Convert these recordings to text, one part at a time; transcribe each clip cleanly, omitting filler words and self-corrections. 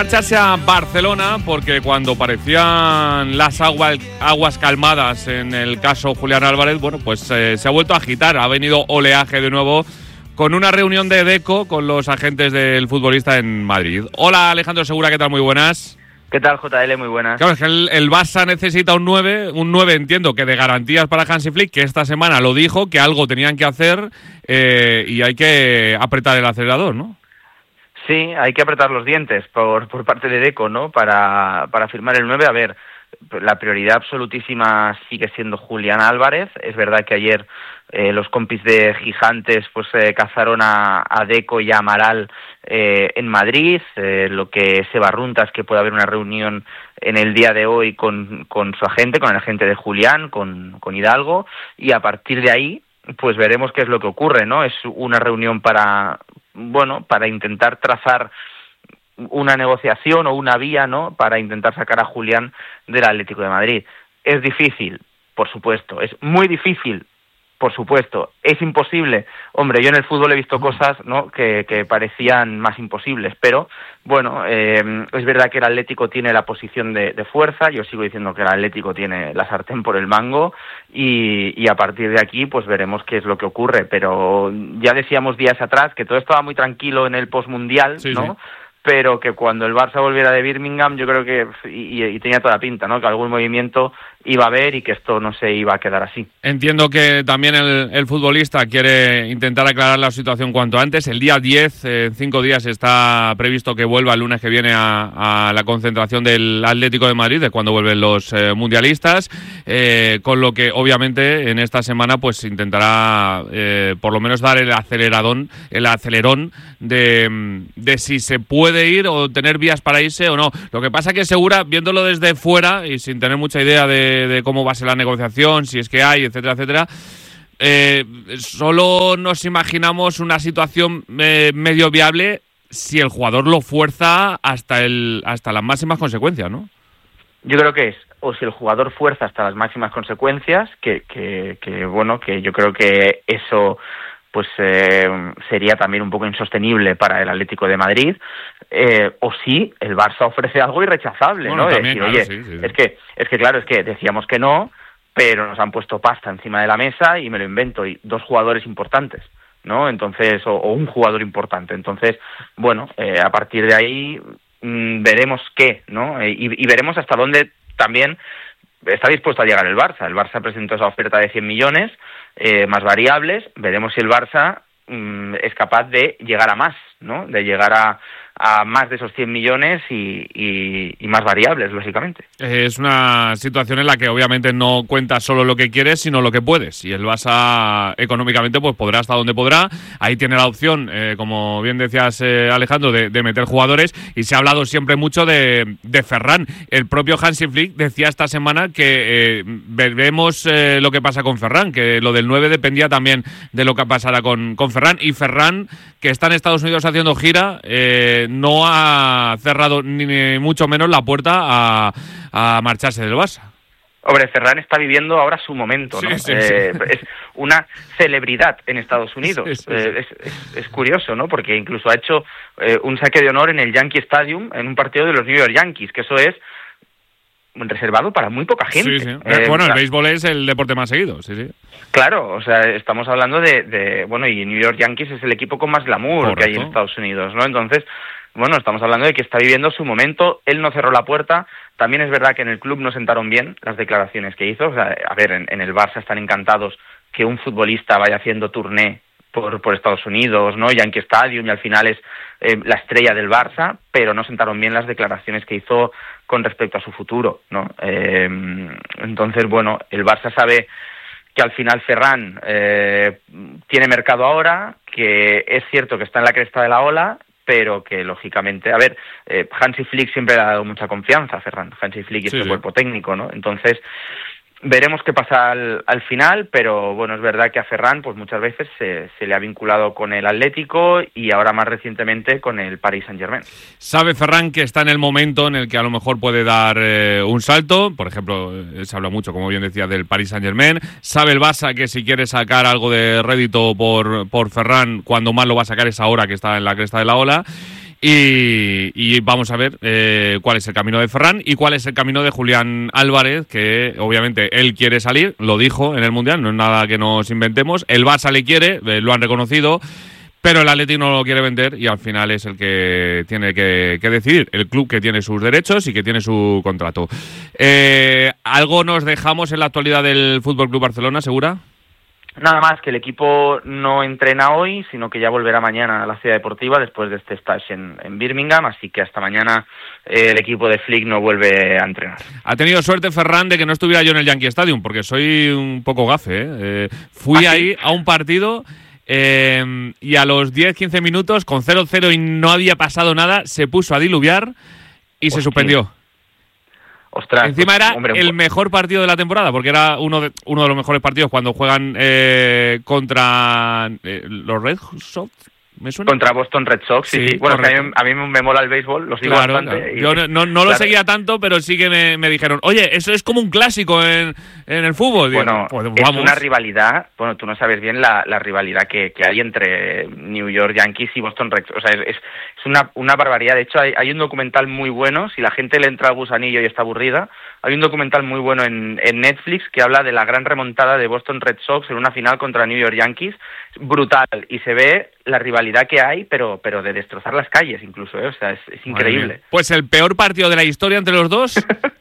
Marcharse a Barcelona porque cuando parecían las aguas calmadas en el caso Julián Álvarez, bueno, pues se ha vuelto a agitar, ha venido oleaje de nuevo con una reunión de Deco con los agentes del futbolista en Madrid. Hola Alejandro Segura, ¿qué tal? Muy buenas. ¿Qué tal, JL? Muy buenas. Claro, es que el Barça necesita un 9 entiendo que de garantías para Hansi Flick, que esta semana lo dijo, que algo tenían que hacer y hay que apretar el acelerador, ¿no? Sí, hay que apretar los dientes por parte de Deco, ¿no? Para firmar el 9. A ver, la prioridad absolutísima sigue siendo Julián Álvarez. Es verdad que ayer los compis de Gigantes pues cazaron a Deco y a Amaral en Madrid. Lo que se barrunta es que puede haber una reunión en el día de hoy con su agente, con el agente de Julián, con Hidalgo, y a partir de ahí pues veremos qué es lo que ocurre, ¿no? Es una reunión para intentar trazar una negociación o una vía, ¿no? Para intentar sacar a Julián del Atlético de Madrid. Es difícil, por supuesto. Es muy difícil, por supuesto. Es imposible. Hombre, yo en el fútbol he visto cosas, ¿no? que parecían más imposibles, pero bueno, es verdad que el Atlético tiene la posición de fuerza. Yo sigo diciendo que el Atlético tiene la sartén por el mango y a partir de aquí pues veremos qué es lo que ocurre. Pero ya decíamos días atrás que todo estaba muy tranquilo en el postmundial, sí, ¿no? Sí. Pero que cuando el Barça volviera de Birmingham, yo creo que, y tenía toda la pinta, ¿no? Que algún movimiento iba a haber y que esto no se iba a quedar así. Entiendo que también el futbolista quiere intentar aclarar la situación cuanto antes. El día 10, en 5 días, está previsto que vuelva el lunes que viene a la concentración del Atlético de Madrid, de cuando vuelven los mundialistas, con lo que obviamente en esta semana pues intentará por lo menos dar el acelerón de si se puede ir o tener vías para irse o no. Lo que pasa que Segura, viéndolo desde fuera y sin tener mucha idea de cómo va a ser la negociación, si es que hay, etcétera, etcétera, solo nos imaginamos una situación medio viable si el jugador lo fuerza hasta las máximas consecuencias, ¿no? Yo creo que o si el jugador fuerza hasta las máximas consecuencias, que yo creo que eso pues sería también un poco insostenible para el Atlético de Madrid, o si el Barça ofrece algo irrechazable, bueno, ¿no? También, decir, claro, oye, sí. Es que decíamos que no, pero nos han puesto pasta encima de la mesa y me lo invento, y 2 jugadores importantes, ¿no? Entonces, o un jugador importante. Entonces, bueno, a partir de ahí veremos qué, ¿no? Y veremos hasta dónde también está dispuesto a llegar el Barça. El Barça presentó esa oferta de 100 millones, más variables. Veremos si el Barça es capaz de llegar a más, ¿no? De llegar a más de esos 100 millones y más variables, lógicamente. Es una situación en la que obviamente no cuentas solo lo que quieres, sino lo que puedes. Y el Barça económicamente pues podrá hasta donde podrá. Ahí tiene la opción, como bien decías Alejandro, de meter jugadores. Y se ha hablado siempre mucho de Ferran. El propio Hansi Flick decía esta semana que veremos lo que pasa con Ferran, que lo del 9 dependía también de lo que pasara con Ferran. Y Ferran, que está en Estados Unidos haciendo gira, no ha cerrado ni mucho menos la puerta a marcharse del Barça. Hombre, Ferran está viviendo ahora su momento, ¿no? Sí. Es una celebridad en Estados Unidos. Sí. Es curioso, ¿no? Porque incluso ha hecho un saque de honor en el Yankee Stadium en un partido de los New York Yankees, que eso es reservado para muy poca gente. Sí. Bueno, el béisbol es el deporte más seguido, sí. Claro, o sea, estamos hablando de y New York Yankees es el equipo con más glamour. Correcto. Que hay en Estados Unidos, ¿no? Entonces, bueno, estamos hablando de que está viviendo su momento. Él no cerró la puerta. También es verdad que en el club no sentaron bien las declaraciones que hizo. O sea, a ver, en el Barça están encantados que un futbolista vaya haciendo turné por Estados Unidos, ¿no? Yankee Stadium, y al final es la estrella del Barça, pero no sentaron bien las declaraciones que hizo con respecto a su futuro, ¿no? Entonces, bueno, el Barça sabe que al final Ferran tiene mercado ahora, que es cierto que está en la cresta de la ola, pero que lógicamente, Hansi Flick siempre le ha dado mucha confianza a Ferran, Hansi Flick y este cuerpo técnico, ¿no? Entonces, veremos qué pasa al final, pero bueno, es verdad que a Ferran pues muchas veces se le ha vinculado con el Atlético y ahora más recientemente con el Paris Saint-Germain. Sabe Ferran que está en el momento en el que a lo mejor puede dar un salto. Por ejemplo, se habla mucho, como bien decía, del Paris Saint-Germain. Sabe el Barça que si quiere sacar algo de rédito por Ferran, cuando más lo va a sacar es ahora que está en la cresta de la ola. Y vamos a ver cuál es el camino de Ferran y cuál es el camino de Julián Álvarez, que obviamente él quiere salir, lo dijo en el Mundial, no es nada que nos inventemos. El Barça le quiere, lo han reconocido, pero el Atleti no lo quiere vender y al final es el que tiene que decidir. El club que tiene sus derechos y que tiene su contrato. ¿Algo nos dejamos en la actualidad del Fútbol Club Barcelona, Segura? Nada más, que el equipo no entrena hoy, sino que ya volverá mañana a la ciudad deportiva después de este stage en Birmingham, así que hasta mañana el equipo de Flick no vuelve a entrenar. Ha tenido suerte Ferran de que no estuviera yo en el Yankee Stadium, porque soy un poco gafe. Fui ahí a un partido y a los 10-15 minutos, con 0-0 y no había pasado nada, se puso a diluviar y se suspendió. Ostras, encima era el mejor partido de la temporada, porque era uno de los mejores partidos cuando juegan contra los Red Sox. ¿Me suena? Contra Boston Red Sox, sí. Bueno, que a mí me mola el béisbol, lo sigo bastante. Claro. Yo no lo seguía tanto, pero sí que me dijeron, oye, eso es como un clásico en el fútbol. Bueno, pues, es una rivalidad, bueno, tú no sabes bien la rivalidad que hay entre New York Yankees y Boston Red Sox. O sea, es una barbaridad. De hecho, hay un documental muy bueno, si la gente le entra al gusanillo y está aburrida, hay un documental muy bueno en Netflix que habla de la gran remontada de Boston Red Sox en una final contra New York Yankees. Brutal, y se ve la rivalidad que hay, pero de destrozar las calles incluso, o sea, es increíble. Pues el peor partido de la historia entre los dos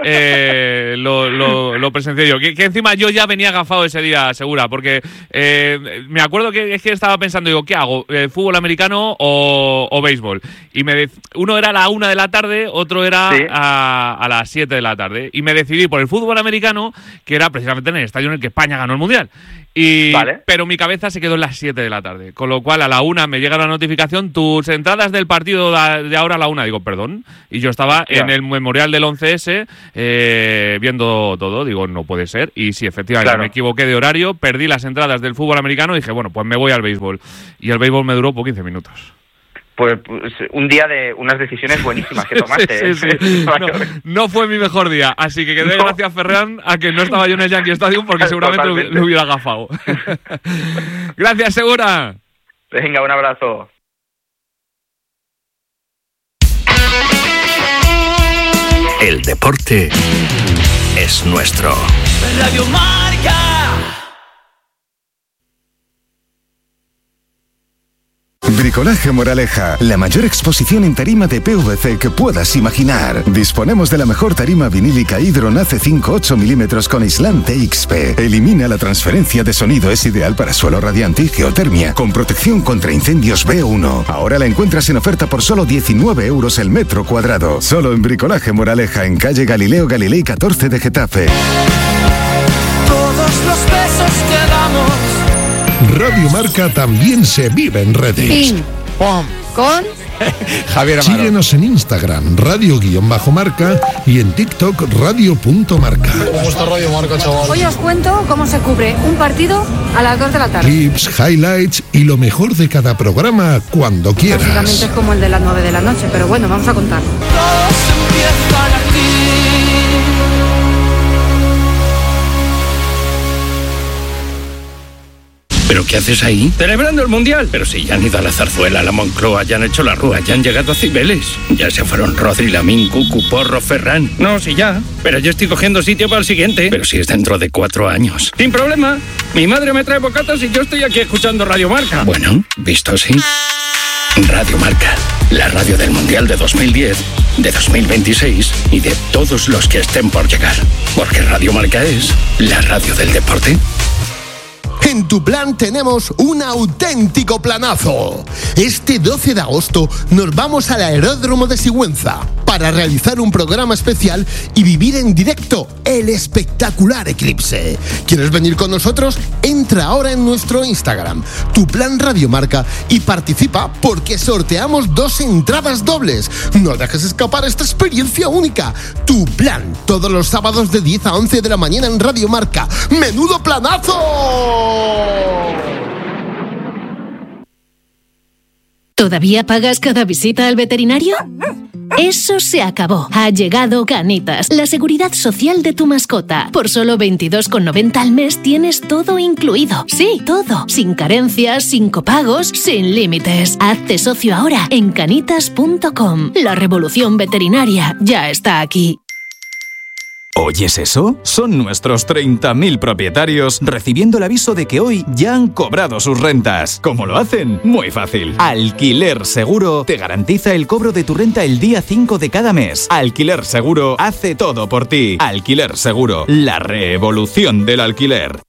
lo presencié yo, que encima yo ya venía agafado ese día, Segura, porque me acuerdo que estaba pensando, digo, ¿qué hago? ¿Fútbol americano o béisbol? Y uno era a la 1 de la tarde, otro era a las 7 de la tarde, y me decidí por el fútbol americano, que era precisamente en el estadio en el que España ganó el Mundial. Pero mi cabeza se quedó en las 7 de la tarde, con lo cual a la 1 me llega la notificación, tus entradas del partido de ahora a la 1, digo, perdón, y yo estaba en el memorial del 11S viendo todo, digo, no puede ser, y sí, efectivamente, me equivoqué de horario, perdí las entradas del fútbol americano y dije, bueno, pues me voy al béisbol, y el béisbol me duró por 15 minutos. Pues un día de unas decisiones buenísimas que tomaste. Sí. No fue mi mejor día, así que quedé gracias, Ferran, a que no estaba yo en el Yankee Stadium porque seguramente lo hubiera agafado. Gracias, Segura. Venga, un abrazo. El deporte es nuestro. Radio Marca. Bricolaje Moraleja, la mayor exposición en tarima de PVC que puedas imaginar. Disponemos de la mejor tarima vinílica Hydron AC5 8 mm con aislante XP. Elimina la transferencia de sonido, es ideal para suelo radiante y geotermia, con protección contra incendios B1. Ahora la encuentras en oferta por solo 19 € el metro cuadrado. Solo en Bricolaje Moraleja, en calle Galileo Galilei 14 de Getafe. Todos los besos que damos. Radio Marca también se vive en redes. Ping, pom, con Javier Amaro. Síguenos en Instagram, radio_marca, y en TikTok, radio.marca. ¿Cómo está Radio Marca, chaval? Hoy os cuento cómo se cubre un partido a las 2 de la tarde. Clips, highlights y lo mejor de cada programa cuando quieras. Básicamente es como el de las 9 de la noche, pero bueno, vamos a contar. Todos empiezan aquí. ¿Pero qué haces ahí? Celebrando el Mundial. Pero si ya han ido a la Zarzuela, a la Moncloa, ya han hecho la Rúa, ya han llegado a Cibeles. Ya se fueron Rodri, Lamín, Cucu, Porro, Ferran. No, sí ya. Pero yo estoy cogiendo sitio para el siguiente. Pero si es dentro de 4 años. Sin problema. Mi madre me trae bocatas y yo estoy aquí escuchando Radio Marca. Bueno, visto así. Radio Marca. La radio del Mundial de 2010, de 2026 y de todos los que estén por llegar. Porque Radio Marca es la radio del deporte. En Tu Plan tenemos un auténtico planazo. Este 12 de agosto nos vamos al Aeródromo de Sigüenza para realizar un programa especial y vivir en directo el espectacular eclipse. ¿Quieres venir con nosotros? Entra ahora en nuestro Instagram, Tu Plan Radio Marca, y participa porque sorteamos 2 entradas dobles. No dejes escapar esta experiencia única. Tu Plan, todos los sábados de 10 a 11 de la mañana en Radio Marca. ¡Menudo planazo! ¿Todavía pagas cada visita al veterinario? Eso se acabó. Ha llegado Canitas, la seguridad social de tu mascota. Por solo 22,90 al mes tienes todo incluido. Sí, todo. Sin carencias, sin copagos, sin límites. Hazte socio ahora en canitas.com. La revolución veterinaria ya está aquí. ¿Oyes eso? Son nuestros 30.000 propietarios recibiendo el aviso de que hoy ya han cobrado sus rentas. ¿Cómo lo hacen? Muy fácil. Alquiler Seguro te garantiza el cobro de tu renta el día 5 de cada mes. Alquiler Seguro hace todo por ti. Alquiler Seguro, la revolución del alquiler.